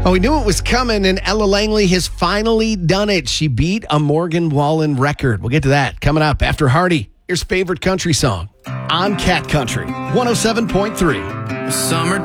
Oh, we knew it was coming, and Ella Langley has finally done it. She beat a Morgan Wallen record. We'll get to that coming up after Hardy, your favorite country song on Cat Country 107.3. Summertime.